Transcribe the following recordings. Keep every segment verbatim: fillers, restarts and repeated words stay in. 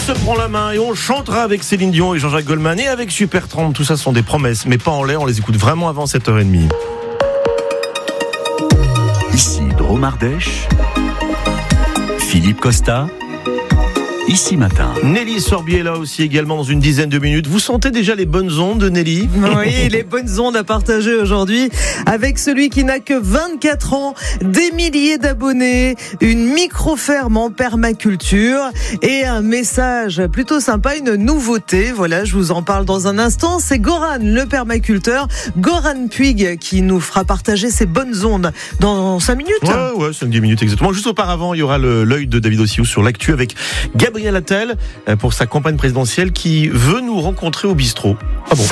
se prend la main et on chantera avec Céline Dion et Jean-Jacques Goldman et avec Supertramp. Tout ça sont des promesses, mais pas en l'air. On les écoute vraiment avant sept heures trente. Ici Drôme Ardèche, Philippe Costa. Ici Matin. Nelly Sorbier est là aussi également dans une dizaine de minutes. Vous sentez déjà les bonnes ondes, Nelly ? Oui, les bonnes ondes à partager aujourd'hui avec celui qui n'a que vingt-quatre ans, des milliers d'abonnés, une micro-ferme en permaculture et un message plutôt sympa, une nouveauté. Voilà, je vous en parle dans un instant. C'est Goran, le permaculteur, Goran Puig, qui nous fera partager ses bonnes ondes dans cinq minutes. Ouais, ouais, cinq dix minutes exactement. Juste auparavant, il y aura le, l'œil de David Ossiou sur l'actu avec Gabriel Attal pour sa campagne présidentielle qui veut nous rencontrer au bistrot. Ah bon ?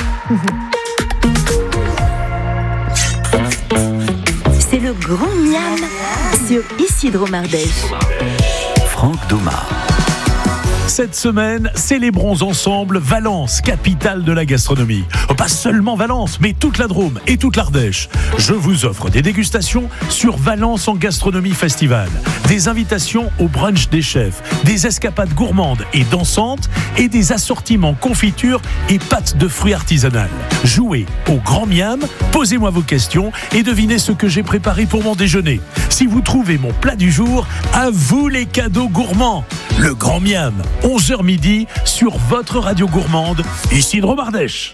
C'est le grand miam sur Ici Drôme Ardèche. Franck Doma. Cette semaine, célébrons ensemble Valence, capitale de la gastronomie. Pas seulement Valence, mais toute la Drôme et toute l'Ardèche. Je vous offre des dégustations sur Valence en Gastronomie Festival, des invitations au brunch des chefs, des escapades gourmandes et dansantes et des assortiments confitures et pâtes de fruits artisanales. Jouez au grand miam, posez-moi vos questions et devinez ce que j'ai préparé pour mon déjeuner. Si vous trouvez mon plat du jour, à vous les cadeaux gourmands. Le grand miam, onze heures midi, sur votre radio gourmande, ici Drôme Ardèche.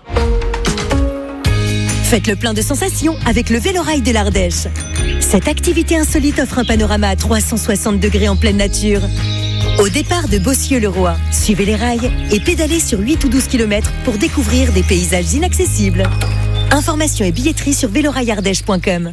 Faites le plein de sensations avec le Vélorail de l'Ardèche. Cette activité insolite offre un panorama à trois cent soixante degrés en pleine nature. Au départ de Bossieux-le-Roi, suivez les rails et pédalez sur huit ou douze kilomètres pour découvrir des paysages inaccessibles. Informations et billetterie sur vélorail ardèche point com.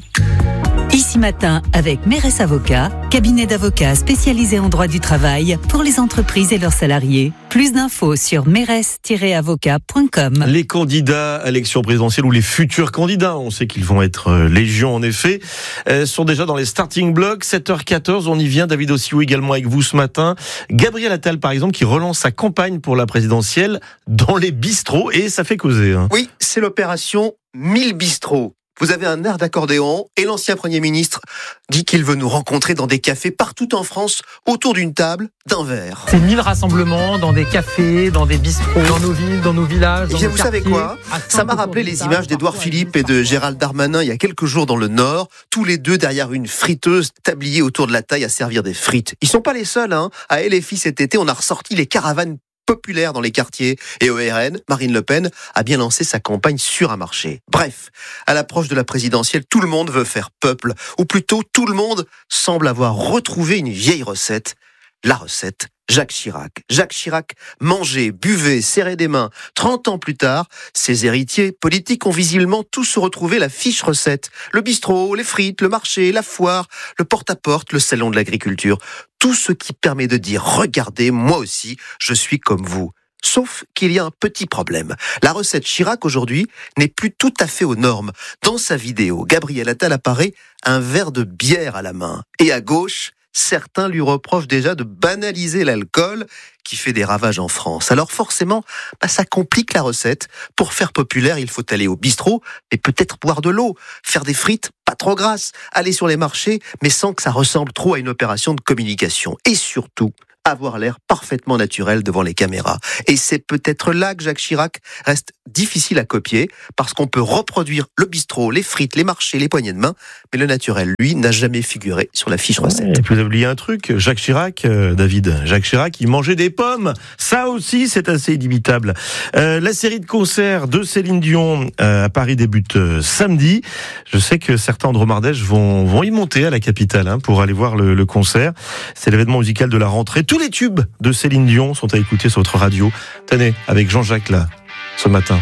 Ici Matin avec Mérès Avocat, cabinet d'avocats spécialisé en droit du travail pour les entreprises et leurs salariés. Plus d'infos sur mérès tiret avocat point com. Les candidats à l'élection présidentielle ou les futurs candidats, on sait qu'ils vont être légion en effet, euh, sont déjà dans les starting blocks. sept heures quatorze, on y vient. David Ossiou également avec vous ce matin. Gabriel Attal par exemple qui relance sa campagne pour la présidentielle dans les bistrots et ça fait causer. Hein. Oui, c'est l'opération mille bistrots. Vous avez un air d'accordéon et l'ancien Premier ministre dit qu'il veut nous rencontrer dans des cafés partout en France, autour d'une table, d'un verre. C'est mille rassemblements dans des cafés, dans des bistrots, dans nos villes, dans nos villages, dans et bien nos vous quartiers, savez quoi ? Ça m'a rappelé les images d'Édouard Philippe et de Gérald Darmanin il y a quelques jours dans le Nord, tous les deux derrière une friteuse tabliée autour de la taille à servir des frites. Ils sont pas les seuls, hein. À L F I cet été, on a ressorti les caravanes populaire dans les quartiers et au R N, Marine Le Pen a bien lancé sa campagne sur un marché. Bref, à l'approche de la présidentielle, tout le monde veut faire peuple, ou plutôt tout le monde semble avoir retrouvé une vieille recette, la recette Jacques Chirac. Jacques Chirac mangeait, buvait, serrait des mains. trente ans plus tard, ses héritiers politiques ont visiblement tous retrouvé la fiche recette. Le bistrot, les frites, le marché, la foire, le porte-à-porte, le salon de l'agriculture. Tout ce qui permet de dire « Regardez, moi aussi, je suis comme vous ». Sauf qu'il y a un petit problème. La recette Chirac aujourd'hui n'est plus tout à fait aux normes. Dans sa vidéo, Gabriel Attal apparaît un verre de bière à la main. Et à gauche, certains lui reprochent déjà de banaliser l'alcool qui fait des ravages en France. Alors forcément, bah ça complique la recette. Pour faire populaire, il faut aller au bistrot, mais peut-être boire de l'eau, faire des frites pas trop grasses, aller sur les marchés, mais sans que ça ressemble trop à une opération de communication. Et surtout, avoir l'air parfaitement naturel devant les caméras. Et c'est peut-être là que Jacques Chirac reste difficile à copier, parce qu'on peut reproduire le bistrot, les frites, les marchés, les poignées de main, mais le naturel, lui, n'a jamais figuré sur la fiche recette. Et puis vous avez oublié un truc, Jacques Chirac, euh, David, Jacques Chirac, il mangeait des pommes. Ça aussi, c'est assez inimitable. Euh, la série de concerts de Céline Dion euh, à Paris débute euh, samedi. Je sais que certains en Drôme Ardèche vont, vont y monter à la capitale hein, pour aller voir le, le concert. C'est l'événement musical de la rentrée. Tous les tubes de Céline Dion sont à écouter sur votre radio. Tenez, avec Jean-Jacques là, ce matin.